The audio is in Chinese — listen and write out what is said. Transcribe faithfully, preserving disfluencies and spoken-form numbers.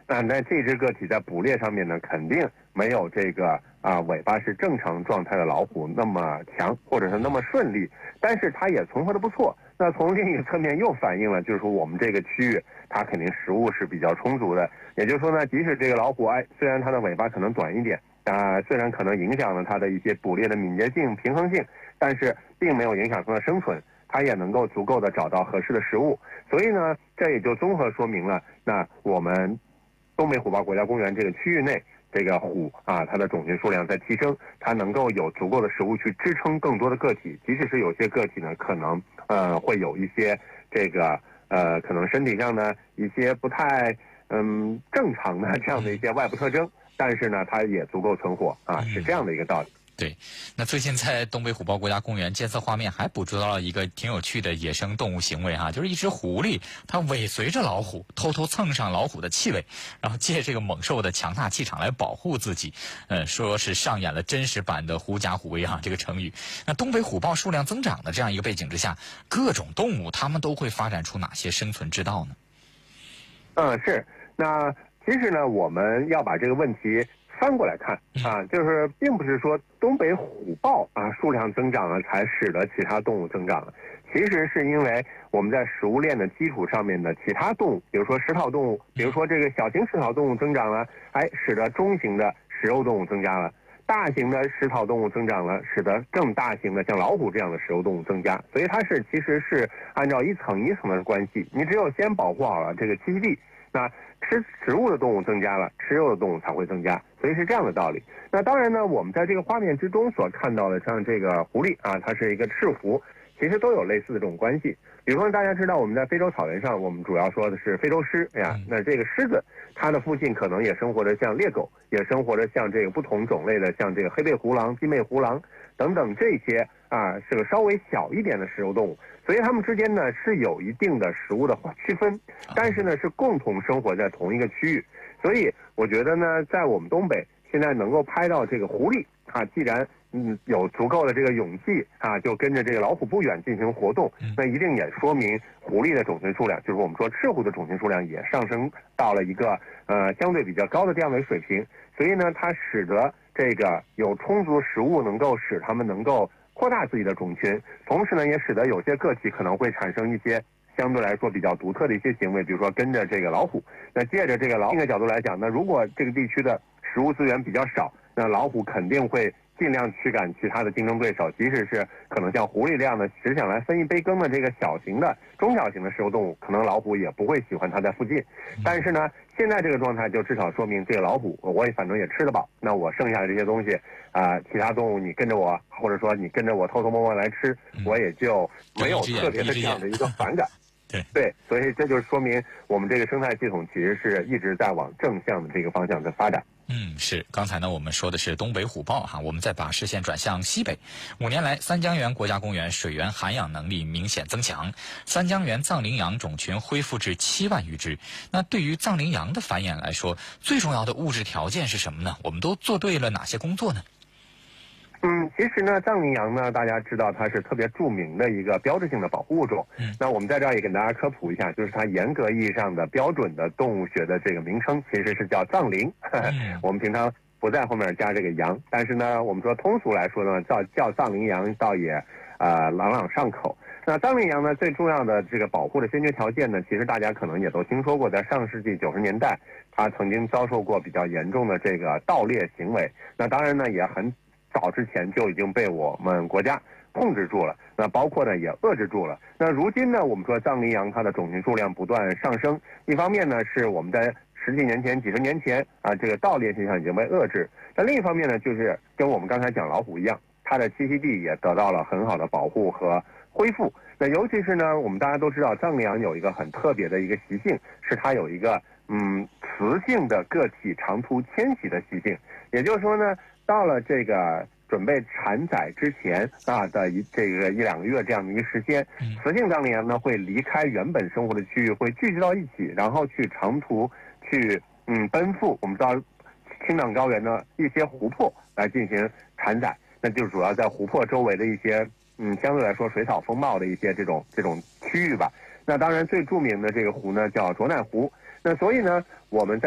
啊，那这只个体在捕猎上面呢，肯定没有这个啊尾巴是正常状态的老虎那么强，或者是那么顺利，但是它也存活的不错。那从另一个侧面又反映了，就是说我们这个区域它肯定食物是比较充足的。也就是说呢，即使这个老虎哎，虽然它的尾巴可能短一点啊，虽然可能影响了它的一些捕猎的敏捷性、平衡性，但是并没有影响它的生存。它也能够足够的找到合适的食物，所以呢，这也就综合说明了，那我们东北虎豹国家公园这个区域内，这个虎啊，它的种群数量在提升，它能够有足够的食物去支撑更多的个体，即使是有些个体呢，可能呃会有一些这个呃可能身体上的一些不太嗯正常的这样的一些外部特征，但是呢，它也足够存活啊，是这样的一个道理。 对，那最近在东北虎豹国家公园监测画面还捕捉到了一个挺有趣的野生动物行为哈，就是一只狐狸，它尾随着老虎，偷偷蹭上老虎的气味，然后借这个猛兽的强大气场来保护自己，呃，说是上演了真实版的狐假虎威哈这个成语。那东北虎豹数量增长的这样一个背景之下，各种动物它们都会发展出哪些生存之道呢？ 嗯，是。那其实呢，我们要把这个问题翻过来看啊，就是并不是说东北虎豹啊数量增长了才使得其他动物增长了，其实是因为我们在食物链的基础上面的其他动物，比如说食草动物，比如说这个小型食草动物增长了，哎，使得中型的食肉动物增加了，大型的食草动物增长了，使得更大型的像老虎这样的食肉动物增加，所以它是其实是按照一层一层的关系，你只有先保护好了这个栖息地，那吃植物的动物增加了，吃肉的动物才会增加，所以是这样的道理。那当然呢，我们在这个画面之中所看到的，像这个狐狸啊，它是一个赤狐，其实都有类似的这种关系。比如说大家知道我们在非洲草原上，我们主要说的是非洲狮呀，那这个狮子它的附近可能也生活着像猎狗，也生活着像这个不同种类的像这个黑背狐狼、鸡背狐狼等等这些啊，是个稍微小一点的食肉动物。所以它们之间呢是有一定的食物的区分，但是呢是共同生活在同一个区域。所以我觉得呢，在我们东北现在能够拍到这个狐狸啊，既然嗯有足够的这个勇气啊，就跟着这个老虎不远进行活动，那一定也说明狐狸的种群数量，就是我们说赤狐的种群数量也上升到了一个呃相对比较高的这样的水平。所以呢，它使得这个有充足食物能够使它们能够扩大自己的种群，同时呢，也使得有些个体可能会产生一些相对来说比较独特的一些行为，比如说跟着这个老虎。那借着这个老虎的角度来讲，那如果这个地区的食物资源比较少，那老虎肯定会尽量驱赶其他的竞争对手，即使是可能像狐狸这样的只想来分一杯羹的这个小型的、中小型的食肉动物，可能老虎也不会喜欢它在附近。但是呢，现在这个状态就至少说明这个老虎，我也反正也吃得饱，那我剩下的这些东西啊、呃，其他动物你跟着我，或者说你跟着我偷偷摸摸来吃，我也就没有特别的这样的一个反感。 对对，所以这就说明我们这个生态系统其实是一直在往正向的这个方向在发展。 嗯，是。刚才呢，我们说的是东北虎豹哈，我们再把视线转向西北。五年来，三江源国家公园水源涵养能力明显增强，三江源藏羚羊种群恢复至七万余只。那对于藏羚羊的繁衍来说，最重要的物质条件是什么呢？我们都做对了哪些工作呢？ 嗯，其实呢，藏羚羊呢，大家知道它是特别著名的一个标志性的保护物种。嗯，那我们在这儿也给大家科普一下，就是它严格意义上的标准的动物学的这个名称，其实是叫藏羚。嗯、我们平常不在后面加这个羊，但是呢，我们说通俗来说呢，叫叫藏羚羊，倒也呃朗朗上口。那藏羚羊呢，最重要的这个保护的先决条件呢，其实大家可能也都听说过，在上世纪九十年代，它曾经遭受过比较严重的这个盗猎行为。那当然呢，也很早之前就已经被我们国家控制住了，那包括呢也遏制住了。那如今呢，我们说藏羚羊它的种群数量不断上升，一方面呢是我们在十几年前、几十年前啊，这个盗猎现象已经被遏制；那另一方面呢，就是跟我们刚才讲老虎一样，它的栖息地也得到了很好的保护和恢复。那尤其是呢，我们大家都知道，藏羚羊有一个很特别的一个习性，是它有一个嗯雌性的个体长途迁徙的习性，也就是说呢，到了这个准备产崽之前啊的一这个一两个月这样的一个时间，雌性藏羚羊呢会离开原本生活的区域，会聚集到一起，然后去长途去嗯奔赴我们知道青藏高原的一些湖泊来进行产崽，那就主要在湖泊周围的一些嗯相对来说水草丰茂的一些这种这种区域吧。那当然最著名的这个湖呢叫卓乃湖。那所以呢，我们在